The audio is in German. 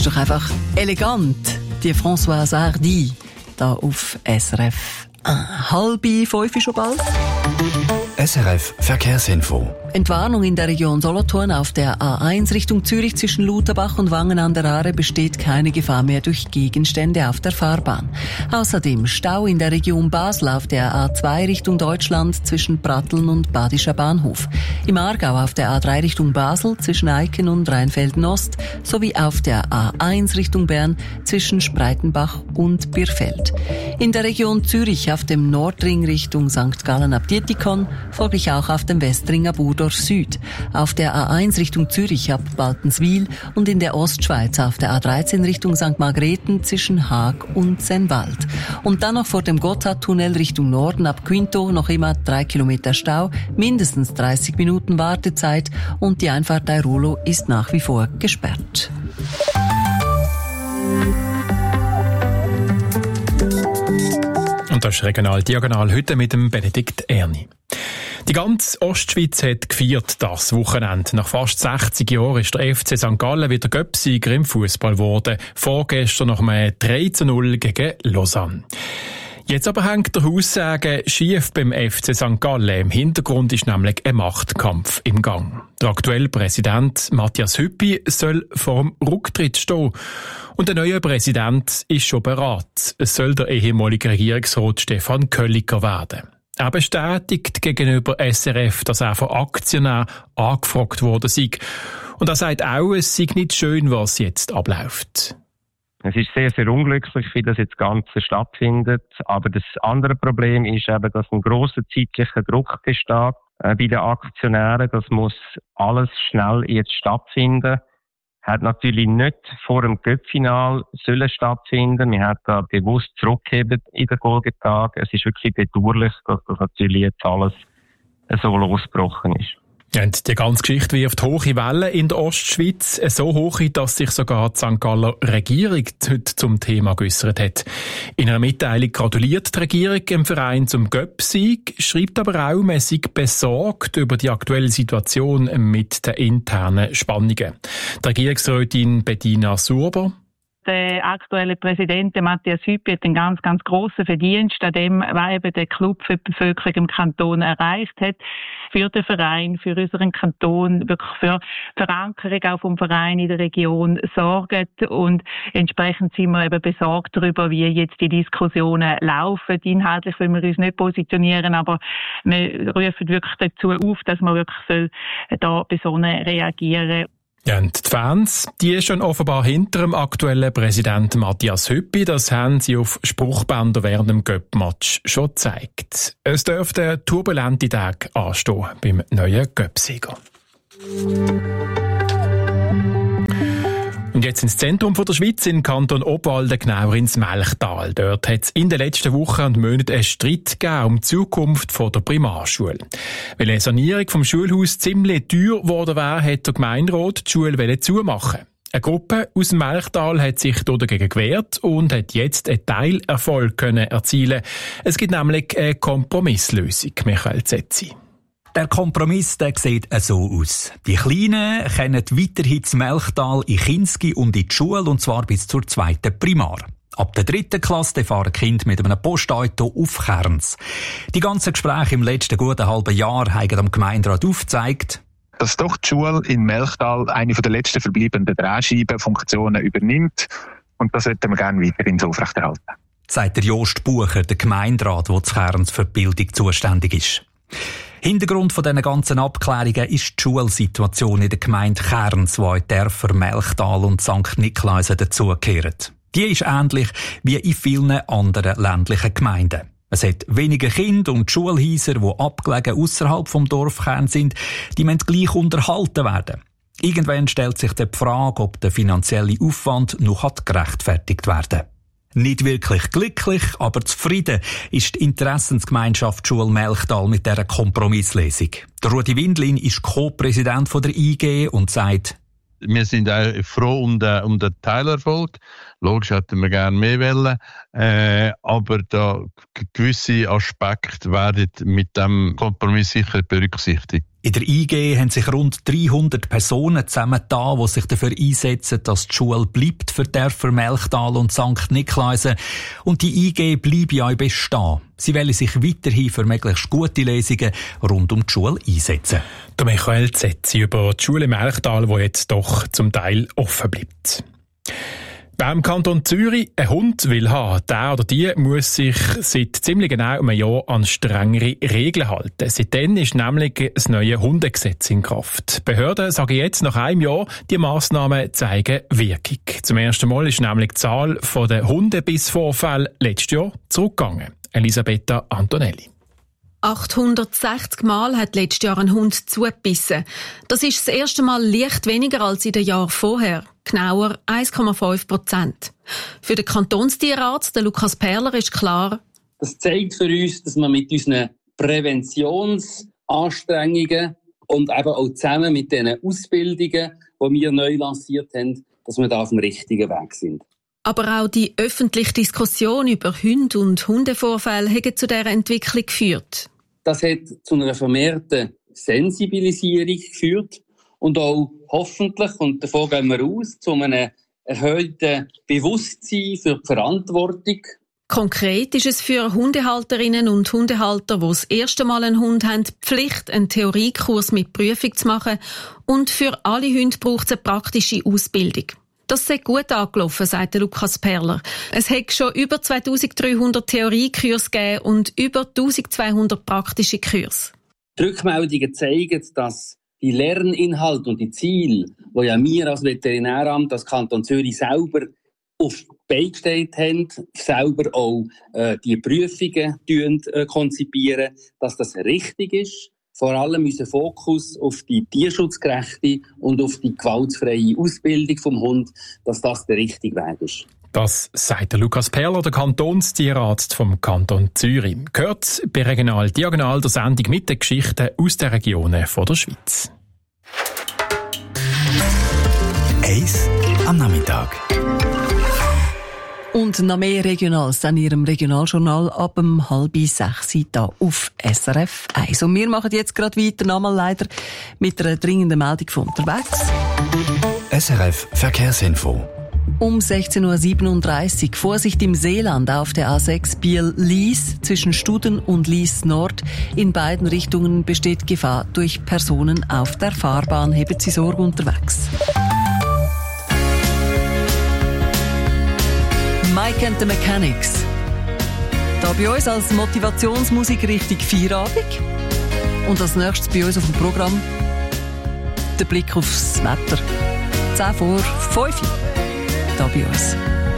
Ist doch einfach elegant, die Françoise Hardy, da auf SRF 4:30 schon bald. SRF Verkehrsinfo. Entwarnung in der Region Solothurn auf der A1 Richtung Zürich zwischen Lutherbach und Wangen an der Aare besteht keine Gefahr mehr durch Gegenstände auf der Fahrbahn. Außerdem Stau in der Region Basel auf der A2 Richtung Deutschland zwischen Pratteln und Badischer Bahnhof. Im Aargau auf der A3 Richtung Basel zwischen Eiken und Rheinfelden-Ost sowie auf der A1 Richtung Bern zwischen Spreitenbach und Birfeld. In der Region Zürich auf dem Nordring Richtung St. Gallen ab Dietikon, folglich auch auf dem Westring ab Urdorf Süd, auf der A1 Richtung Zürich ab Baltenswil und in der Ostschweiz auf der A13 Richtung St. Margrethen zwischen Haag und Sennwald. Und dann noch vor dem Gotthardtunnel Richtung Norden ab Quinto noch immer 3 Kilometer Stau, mindestens 30 Minuten Wartezeit und die Einfahrt Airolo ist nach wie vor gesperrt. Und das ist Regional Diagonal heute mit dem Benedikt Erni. Die ganze Ostschweiz hat gefeiert das Wochenende. Nach fast 60 Jahren ist der FC St. Gallen wieder Göpsieger im Fußball geworden. Vorgestern nach einem 3:0 gegen Lausanne. Jetzt aber hängt der Haussegen schief beim FC St. Gallen. Im Hintergrund ist nämlich ein Machtkampf im Gang. Der aktuelle Präsident Matthias Hüppi soll vor dem Rücktritt stehen. Und der neue Präsident ist schon beraten. Es soll der ehemalige Regierungsrat Stefan Kölliker werden. Er bestätigt gegenüber SRF, dass er von Aktionären angefragt worden sei. Und er sagt auch, es sei nicht schön, was jetzt abläuft. Es ist sehr, sehr unglücklich, wie das jetzt Ganze stattfindet. Aber das andere Problem ist eben, dass ein grosser zeitlicher Druck besteht bei den Aktionären. Das muss alles schnell jetzt stattfinden. Hat natürlich nicht vor dem Cup-Final sollen stattfinden. Wir haben da bewusst zurückgegeben in den Folgetagen. Es ist wirklich bedauerlich, dass das natürlich jetzt alles so losgebrochen ist. Und die ganze Geschichte wirft hohe Wellen in der Ostschweiz. So hohe, dass sich sogar die St. Galler Regierung heute zum Thema geäussert hat. In einer Mitteilung gratuliert die Regierung im Verein zum Göpp-Sieg, schreibt aber auch, man sei besorgt über die aktuelle Situation mit den internen Spannungen. Die Regierungsrätin Bettina Surber. Der aktuelle Präsident, Matthias Hüppi, hat einen ganz, ganz grossen Verdienst an dem, was eben der Club für die Bevölkerung im Kanton erreicht hat. Für den Verein, für unseren Kanton, wirklich für Verankerung auch vom Verein in der Region sorgen. Und entsprechend sind wir eben besorgt darüber, wie jetzt die Diskussionen laufen. Inhaltlich wollen wir uns nicht positionieren, aber wir rufen wirklich dazu auf, dass man wirklich da besonnen reagieren. Ja, und die Fans, die schon offenbar hinter dem aktuellen Präsidenten Matthias Hüppi, das haben sie auf Spruchbändern während dem Göpp-Match schon gezeigt. Es dürfte turbulente Tage anstehen beim neuen Göpp-Sieger. Und jetzt ins Zentrum der Schweiz, in Kanton Obwalden, genauer ins Melchtal. Dort hat es in den letzten Wochen und Monaten einen Streit gegeben um die Zukunft der Primarschule. Weil eine Sanierung vom Schulhaus ziemlich teuer geworden wäre, hat der Gemeinderat die Schule zumachen. Eine Gruppe aus dem Melchtal hat sich dagegen gewehrt und hat jetzt einen Teilerfolg erzielen. Es gibt nämlich eine Kompromisslösung, Michael Zetzi. Der Kompromiss, der sieht so aus. Die Kleinen können weiterhin das Melchtal in Kinski und in die Schule, und zwar bis zur 2. Primar. Ab der 3. Klasse fahren Kinder mit einem Postauto auf Kerns. Die ganzen Gespräche im letzten guten halben Jahr haben am Gemeinderat aufgezeigt, dass doch die Schule in Melchtal eine der letzten verbleibenden Drehscheibenfunktionen übernimmt. Und das sollten wir gerne weiterhin so aufrechterhalten. Sagt der Jost Bucher, der Gemeinderat, der zu Kerns für die Bildung zuständig ist. Hintergrund von diesen ganzen Abklärungen ist die Schulsituation in der Gemeinde Kerns, die in Dörfer Melchtal und St. Niklausen dazugehören. Die ist ähnlich wie in vielen anderen ländlichen Gemeinden. Es hat weniger Kinder und die Schulhäuser, die abgelegen ausserhalb vom Dorfkern sind, die müssen gleich unterhalten werden. Irgendwann stellt sich die Frage, ob der finanzielle Aufwand noch gerechtfertigt werden kann. Nicht wirklich glücklich, aber zufrieden ist die Interessensgemeinschaft Schule Melchtal mit dieser Kompromisslesung. Der Rudi Windlin ist Co-Präsident der IG und sagt, wir sind auch froh um den Teilerfolg. Logisch hätten wir gerne mehr wollen, aber da gewisse Aspekte werden mit dem Kompromiss sicher berücksichtigt. In der IG haben sich rund 300 Personen zusammengetan, die sich dafür einsetzen, dass die Schule bleibt für Dörfer Melchtal und St. Niklaisen. Und die IG bleibe ja bestehen. Sie wollen sich weiterhin für möglichst gute Lösungen rund um die Schule einsetzen. Der Michael Zetzi über die Schule Melchtal, die jetzt doch zum Teil offen bleibt. Wer im Kanton Zürich einen Hund will haben, der oder die muss sich seit ziemlich genau einem Jahr an strengere Regeln halten. Seitdem ist nämlich das neue Hundegesetz in Kraft. Die Behörden sagen jetzt nach einem Jahr, die Massnahmen zeigen Wirkung. Zum ersten Mal ist nämlich die Zahl der Hundebissvorfälle letztes Jahr zurückgegangen. Elisabetta Antonelli. 860 Mal hat letztes Jahr ein Hund zugebissen. Das ist das erste Mal leicht weniger als in den Jahren vorher. Genauer 1,5%. Für den Kantonstierarzt, den Lukas Perler, ist klar: Das zeigt für uns, dass wir mit unseren Präventionsanstrengungen und eben auch zusammen mit den Ausbildungen, die wir neu lanciert haben, dass wir da auf dem richtigen Weg sind. Aber auch die öffentliche Diskussion über Hunde und Hundevorfälle hat zu dieser Entwicklung geführt. Das hat zu einer vermehrten Sensibilisierung geführt und auch hoffentlich, und davon gehen wir aus, zu einem erhöhten Bewusstsein für die Verantwortung. Konkret ist es für Hundehalterinnen und Hundehalter, die das erste Mal einen Hund haben, Pflicht, einen Theoriekurs mit Prüfung zu machen. Und für alle Hunde braucht es eine praktische Ausbildung. Das sei gut angelaufen, sagt Lukas Perler. Es hat schon über 2300 Theoriekurse gegeben und über 1200 praktische Kurse. Die Rückmeldungen zeigen, dass die Lerninhalte und die Ziele, die ja wir als Veterinäramt, als Kanton Zürich selber auf die Beine gestellt haben, selber auch die Prüfungen konzipieren, dass das richtig ist. Vor allem unser Fokus auf die tierschutzgerechte und auf die gewaltfreie Ausbildung vom Hund, dass das der richtige Weg ist. Das sagt der Lukas Perler, der Kantonstierarzt vom Kanton Zürich. Gehört bei Regional Diagonal der Sendung mit den Geschichten aus den Regionen von der Schweiz. Eis am Nachmittag. Und noch mehr Regionals in Ihrem Regionaljournal ab 5:30 hier auf SRF 1. Und wir machen jetzt gerade weiter, nochmal leider mit einer dringenden Meldung von unterwegs. SRF Verkehrsinfo. Um 16:37 Uhr Vorsicht im Seeland auf der A6 Biel-Lies zwischen Studen und Lies Nord. In beiden Richtungen besteht Gefahr durch Personen auf der Fahrbahn. Haben Sie Sorge unterwegs. Mike and the Mechanics. Da bei uns als Motivationsmusik Richtung Feierabend. Und als nächstes bei uns auf dem Programm der Blick aufs Wetter. 10 vor 5 da bei uns.